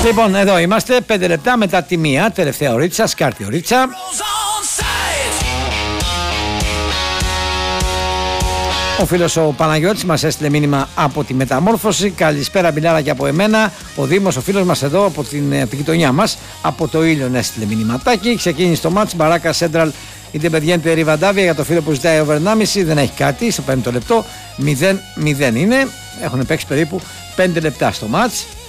Λοιπόν, εδώ είμαστε, 5 λεπτά μετά τη 1, τελευταία ωρίτσα, σκάρτη ωρίτσα. Ο φίλος ο Παναγιώτης μας έστειλε μήνυμα από τη Μεταμόρφωση. Καλησπέρα, μπιλάρα, και από εμένα. Ο Δήμος, ο φίλος μας εδώ από την γειτονιά μας, από το Ήλιον, έστειλε μηνυματάκι. Ξεκίνησε το μάτς, Μπαράκα Σέντραλ Ιντεπεντιέντε Ριβαντάβια. Για το φίλο που ζητάει over 1,5 δεν έχει κάτι. Στο 5ο λεπτό 0-0 είναι. Έχουν παίξει περίπου 5 λεπτά στο μάτς.